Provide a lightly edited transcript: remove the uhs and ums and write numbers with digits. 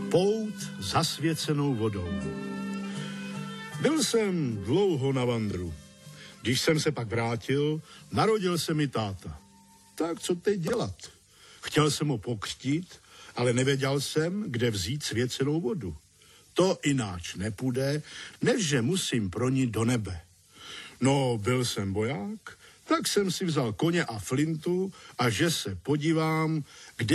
Pout zasvěcenou vodou. Byl jsem dlouho na vandru. Když jsem se pak vrátil, narodil se mi táta. Tak co teď dělat? Chtěl jsem ho pokřtít, ale nevěděl jsem, kde vzít svěcenou vodu. To ináč nepůjde, než že musím pronít do nebe. No, byl jsem voják, tak jsem si vzal koně a flintu a že se podívám, kde